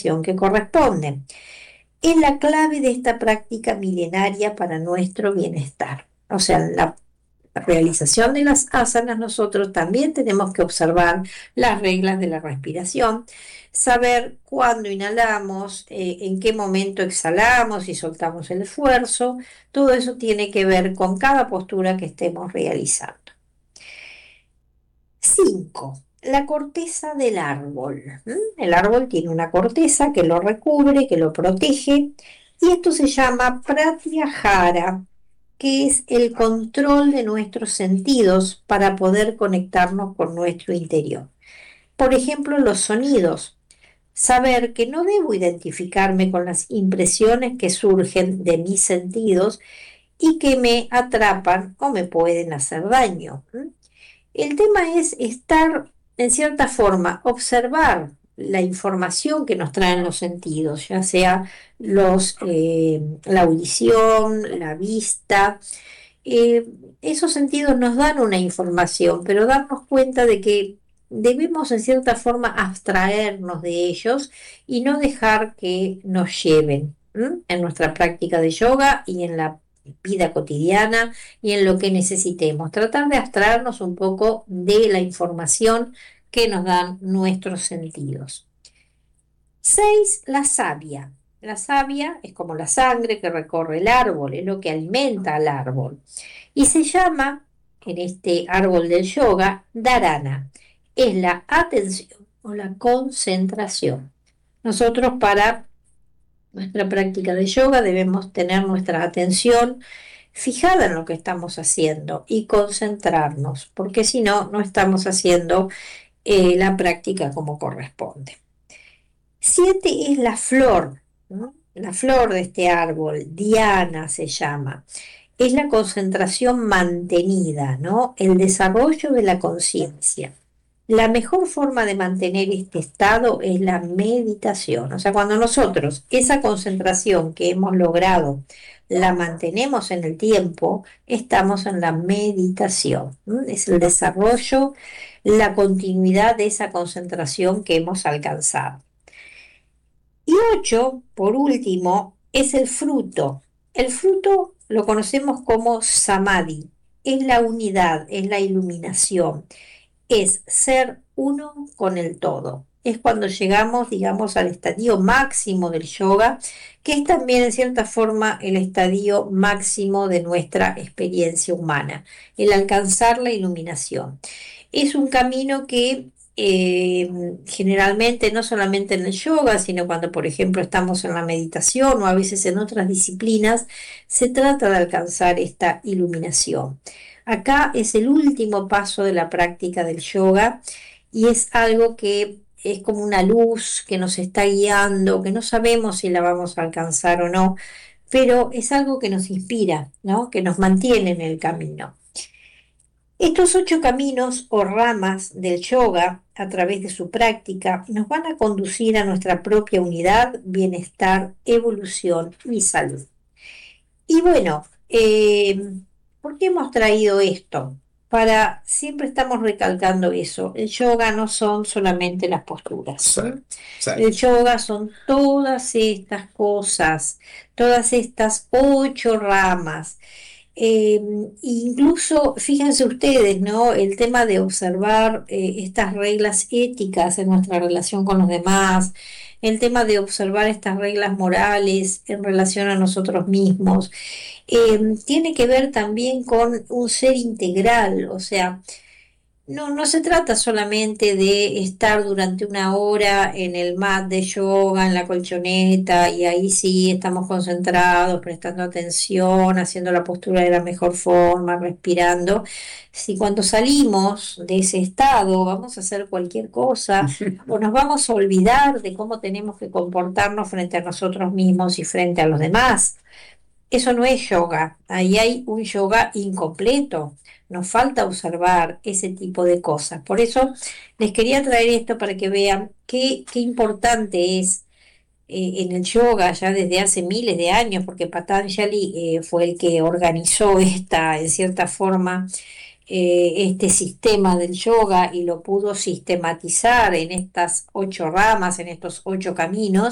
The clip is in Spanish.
respiración que corresponde. Es la clave de esta práctica milenaria para nuestro bienestar. O sea, en la realización de las asanas nosotros también tenemos que observar las reglas de la respiración, saber cuándo inhalamos, en qué momento exhalamos y soltamos el esfuerzo. Todo eso tiene que ver con cada postura que estemos realizando. 5. La corteza del árbol. El árbol tiene una corteza que lo recubre, que lo protege, y esto se llama pratyahara, que es el control de nuestros sentidos para poder conectarnos con nuestro interior. Por ejemplo, los sonidos. Saber que no debo identificarme con las impresiones que surgen de mis sentidos y que me atrapan o me pueden hacer daño. El tema es estar, en cierta forma, observar la información que nos traen los sentidos, ya sea la audición, la vista. eh, Esos sentidos nos dan una información, pero darnos cuenta de que debemos, en cierta forma, abstraernos de ellos y no dejar que nos lleven, en nuestra práctica de yoga y en la vida cotidiana y en lo que necesitemos. Tratar de abstraernos un poco de la información que nos dan nuestros sentidos. 6. La savia. La savia es como la sangre que recorre el árbol, es lo que alimenta al árbol. Y se llama, en este árbol del yoga, dharana. Es la atención o la concentración. Nosotros para nuestra práctica de yoga debemos tener nuestra atención fijada en lo que estamos haciendo y concentrarnos, porque si no, no estamos haciendo la práctica como corresponde. 7 es la flor, ¿no? La flor de este árbol, diana se llama. Es la concentración mantenida, ¿no? El desarrollo de la conciencia. La mejor forma de mantener este estado es la meditación. O sea, cuando nosotros esa concentración que hemos logrado la mantenemos en el tiempo, estamos en la meditación. Es el desarrollo, la continuidad de esa concentración que hemos alcanzado. Y 8, por último, es el fruto. El fruto lo conocemos como samadhi. Es la unidad, es la iluminación, es ser uno con el todo. Es cuando llegamos, digamos, al estadio máximo del yoga, que es también en cierta forma el estadio máximo de nuestra experiencia humana, el alcanzar la iluminación. Es un camino que generalmente no solamente en el yoga, sino cuando, por ejemplo, estamos en la meditación o a veces en otras disciplinas, se trata de alcanzar esta iluminación. Acá es el último paso de la práctica del yoga y es algo que es como una luz que nos está guiando, que no sabemos si la vamos a alcanzar o no, pero es algo que nos inspira, ¿no? Que nos mantiene en el camino. Estos 8 caminos o ramas del yoga, a través de su práctica, nos van a conducir a nuestra propia unidad, bienestar, evolución y salud. Y bueno, ¿por qué hemos traído esto? Siempre estamos recalcando eso. El yoga no son solamente las posturas. Sí, sí. El yoga son todas estas cosas, todas estas 8 ramas. Eh, Incluso, fíjense ustedes, ¿no? El tema de observar estas reglas éticas en nuestra relación con los demás, el tema de observar estas reglas morales en relación a nosotros mismos, tiene que ver también con un ser integral, o sea, no se trata solamente de estar durante una hora en el mat de yoga, en la colchoneta, y ahí sí estamos concentrados, prestando atención, haciendo la postura de la mejor forma, respirando. Si cuando salimos de ese estado vamos a hacer cualquier cosa o nos vamos a olvidar de cómo tenemos que comportarnos frente a nosotros mismos y frente a los demás. Eso no es yoga, ahí hay un yoga incompleto. Nos falta observar ese tipo de cosas. Por eso les quería traer esto para que vean qué importante es en el yoga ya desde hace miles de años, porque Patanjali fue el que organizó en cierta forma, este sistema del yoga y lo pudo sistematizar en estas 8 ramas, en estos 8 caminos.